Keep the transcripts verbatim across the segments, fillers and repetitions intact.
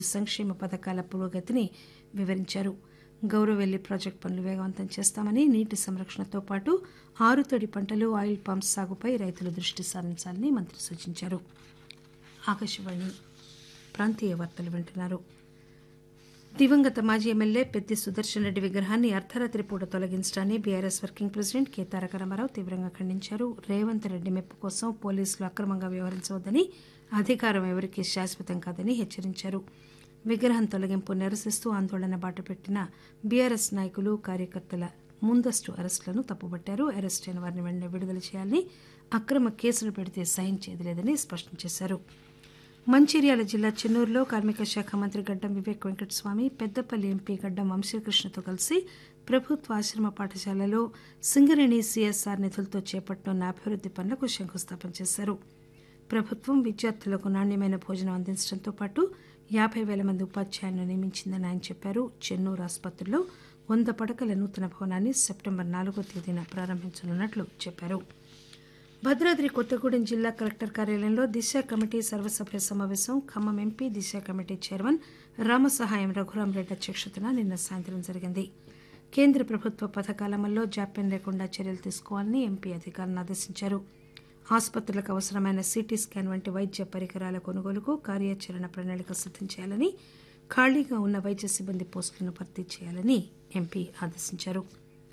సంక్షేమ పథకాల పురోగతిని వివరించారు. గౌరవెల్లి ప్రాజెక్టు పనులు వేగవంతం చేస్తామని, నీటి సంరక్షణతో పాటు ఆరుతడి పంటలు, ఆయిల్ పామ్ సాగుపై రైతులు దృష్టి సారించాలని మంత్రి సూచించారు. ఆకాశవాణి ప్రాంతీయ వార్తలు వింటున్నారు. దివంగత మాజీ ఎమ్మెల్యే పెద్ది సుదర్శన్ రెడ్డి విగ్రహాన్ని అర్ధరాత్రి పూట తొలగించడాన్ని బీఆర్ఎస్ వర్కింగ్ ప్రెసిడెంట్ కె తారక రామారావు తీవ్రంగా ఖండించారు. రేవంత్ రెడ్డి మెప్పు కోసం పోలీసులు అక్రమంగా వ్యవహరించవద్దని, అధికారం ఎవరికీ శాశ్వతం కాదని హెచ్చరించారు. విగ్రహం తొలగింపు నిరసిస్తూ ఆందోళన బాటపెట్టిన బీఆర్ఎస్ నాయకులు, కార్యకర్తల ముందస్తు అరెస్టులను తప్పుబట్టారు. అరెస్టు అయిన వారిని వెంటనే విడుదల చేయాలని, అక్రమ కేసులు పెడితే సహించేది లేదని స్పష్టం చేశారు. మంచిర్యాల జిల్లా చెన్నూరులో కార్మిక శాఖ మంత్రి గడ్డం వివేక్ వెంకటస్వామి, పెద్దపల్లి ఎంపీ గడ్డం వంశీకృష్ణతో కలిసి ప్రభుత్వ ఆశ్రమ పాఠశాలలో సింగరేణి సీఎస్ఆర్ నిధులతో చేపట్టనున్న అభివృద్ది పనులకు శంకుస్థాపన చేశారు. ప్రభుత్వం విద్యార్థులకు నాణ్యమైన భోజనం అందించడంతో పాటు యాబై పేల మంది ఉపాధ్యాయులను నియమించిందని ఆయన చెప్పారు. చెన్నూరు ఆసుపత్రిలో వంద పడకల నూతన భవనాన్ని సెప్టెంబర్ నాలుగో తేదీన ప్రారంభించనున్నట్లు చెప్పారు. భద్రాద్రి కొత్తగూడెం జిల్లా కలెక్టర్ కార్యాలయంలో దిశ కమిటీ సర్వసభ్య సమావేశం ఖమ్మం ఎంపీ దిశ కమిటీ చైర్మన్ రామసహాయం రఘురాంరెడ్డి అధ్యక్షతన నిన్న సాయంత్రం జరిగింది. కేంద్ర ప్రభుత్వ పథకాల అమల్లో జాప్యం లేకుండా చర్యలు తీసుకోవాలని ఎంపీ అధికారులను ఆదేశించారు. ఆసుపత్రులకు అవసరమైన సీటీ స్కాన్ వంటి వైద్య పరికరాల కొనుగోలుకు కార్యాచరణ ప్రణాళిక సిద్దం చేయాలని, ఖాళీగా ఉన్న వైద్య సిబ్బంది పోస్టులను భర్తీ చేయాలని ఎంపీ ఆదేశించారు.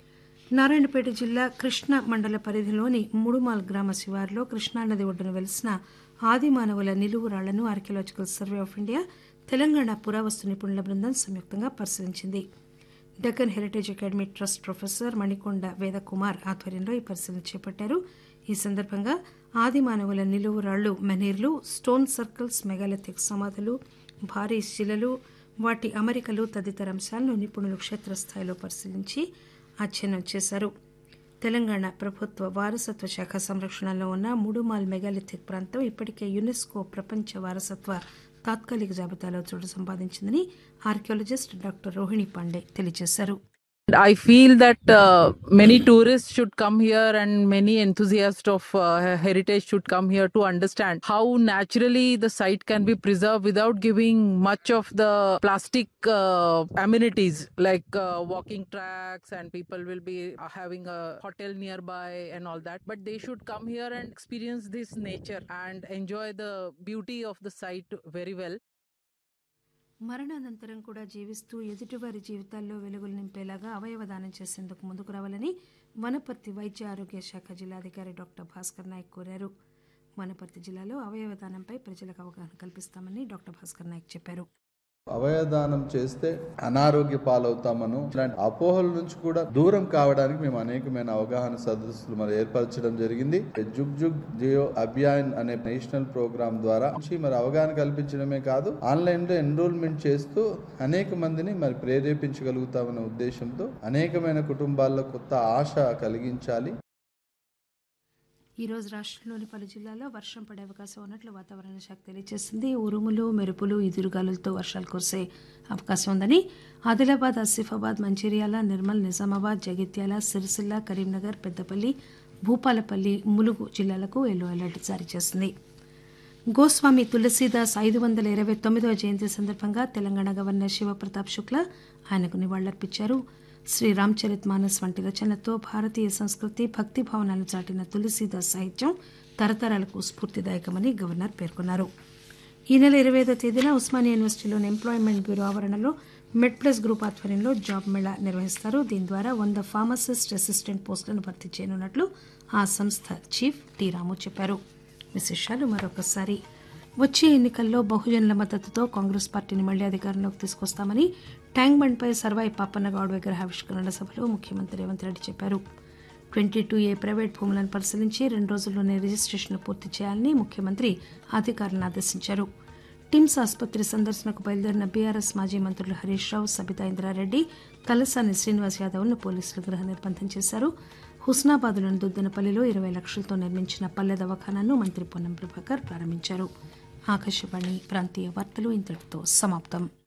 నారాయణపేట జిల్లా కృష్ణా మండల పరిధిలోని ముడుమాల్ గ్రామ శివారులో కృష్ణానది ఒడ్డున వెలిసిన ఆదిమానవుల నిలువురాళ్లను archaeological survey of India, Telangana పురావస్తు నిపుణుల బృందం సంయుక్తంగా పరిశీలించింది. Deccan heritage academy trust professor Manikonda Vedakumar ఆధ్వర్యంలో ఈ పరిశీలన చేపట్టారు. ఈ సందర్భంగా ఆదిమానవుల నిలువురాళ్లు, మెనీర్లు, స్టోన్ సర్కిల్స్, మెగాలిథిక్ సమాధులు, భారీ శిలలు, వాటి అమరికలు తదితర అంశాలను నిపుణులు క్షేత్రస్థాయిలో పరిశీలించి అధ్యయనం చేశారు. తెలంగాణ ప్రభుత్వ వారసత్వ శాఖ సంరక్షణలో ఉన్న ముడుమాల్ మెగాలిథిక్ ప్రాంతం ఇప్పటికే యునెస్కో ప్రపంచ వారసత్వ తాత్కాలిక జాబితాలో చోటు సంపాదించిందని ఆర్కియాలజిస్ట్ డాక్టర్ రోహిణి పాండే తెలియజేశారు. I feel that uh, many tourists should come here and many enthusiasts of uh, heritage should come here to understand how naturally the site can be preserved without giving much of the plastic uh, amenities like uh, walking tracks, and people will be uh, having a hotel nearby and all that. But they should come here and experience this nature and enjoy the beauty of the site very well. మరణానంతరం కూడా జీవిస్తూ ఎదుటివారి జీవితాల్లో వెలుగులు నింపేలాగా అవయవదానం చేసేందుకు ముందుకు రావాలని వనపర్తి వైద్య ఆరోగ్య శాఖ జిల్లాధికారి డాక్టర్ భాస్కర్ నాయక్ కోరారు. వనపర్తి జిల్లాలో అవయవదానంపై ప్రజలకు అవగాహన కల్పిస్తామని డాక్టర్ భాస్కర్ నాయక్ చెప్పారు. అవయవదానం చేస్తే అనారోగ్య పాలవుతామను ఇలాంటి అపోహల నుంచి కూడా దూరం కావడానికి మేము అనేకమైన అవగాహన సదస్సులు మరి ఏర్పరచడం జరిగింది. జుగ్ జుగ్ జియో అభియాన్ అనే నేషనల్ ప్రోగ్రామ్ ద్వారా మరి అవగాహన కల్పించడమే కాదు, ఆన్లైన్ లో ఎన్రోల్మెంట్ చేస్తూ అనేక మందిని మరి ప్రేరేపించగలుగుతామనే ఉద్దేశంతో అనేకమైన కుటుంబాల్లో కొత్త ఆశ కలిగించాలి. ఈ రోజు రాష్ట్రంలోని పలు జిల్లాల్లో వర్షం పడే అవకాశం ఉన్నట్లు వాతావరణ శాఖ తెలియజేసింది. ఉరుములు, మెరుపులు, ఈదురుగాలులతో వర్షాలు కురిసే అవకాశం ఉందని ఆదిలాబాద్, ఆసిఫాబాద్, మంచిర్యాల, నిర్మల్, నిజామాబాద్, జగిత్యాల, సిరిసిల్ల, కరీంనగర్, పెద్దపల్లి, భూపాలపల్లి, ములుగు జిల్లాలకు ఎల్లో అలర్ట్ జారీ చేసింది. గోస్వామి తులసీదాస్ ఐదు వందల ఇరవై తొమ్మిదవ జయంతి సందర్భంగా తెలంగాణ గవర్నర్ శివప్రతాప్ శుక్లా ఆయనకు నివాళులర్పించారు. శ్రీ రామ్చరిత్ మానస్ వంటి రచనలతో భారతీయ సంస్కృతి, భక్తి భావనలు చాటిన తులసీదాస్ సాహిత్యం తరతరాలకు స్ఫూర్తిదాయకమని గవర్నర్ పేర్కొన్నారు. ఈ నెల ఇరవై ఐదో తేదీన ఉస్మానియా యూనివర్సిటీలోని ఎంప్లాయ్మెంట్ బ్యూరో ఆవరణలో మెడ్ ప్లస్ గ్రూప్ ఆధ్వర్యంలో జాబ్ మేళా నిర్వహిస్తారు. దీని ద్వారా వంద ఫార్మసిస్ట్ అసిస్టెంట్ పోస్టులను భర్తీ చేయనున్నట్లు ఆ సంస్థ చీఫ్ టి రాము చెప్పారు. విశేషాలు మరొకసారి. వచ్చే ఎన్నికల్లో బహుజనుల మద్దతుతో కాంగ్రెస్ పార్టీని మళ్లీ అధికారంలోకి తీసుకొస్తామని ట్యాంక్ బండ్పై సర్వాయి పాపన్నగౌడ్ విగ్రహావిష్కరణ సభలో ముఖ్యమంత్రి రేవంత్ రెడ్డి చెప్పారు. ట్వంటీ టూ ఏ ప్రైవేట్ భూములను పరిశీలించి రెండు రోజుల్లోనే రిజిస్ట్రేషన్లు పూర్తి చేయాలని ముఖ్యమంత్రి అధికారులను ఆదేశించారు. టిమ్స్ ఆసుపత్రి సందర్శనకు బయలుదేరిన బీఆర్ఎస్ మాజీ మంత్రులు హరీష్ రావు, సబితా ఇంద్రారెడ్డి, తలసాని శ్రీనివాస్ యాదవ్ను పోలీసులు గృహ నిర్బంధం చేశారు. హుస్నాబాద్లోని దుద్దనపల్లిలో ఇరవై లక్షలతో నిర్మించిన పల్లె దవాఖానాను మంత్రి పొన్నం ప్రభాకర్ ప్రారంభించారు. ఆకాశవాణి ప్రాంతీయ వార్తలు ఇంతటితో సమాప్తం.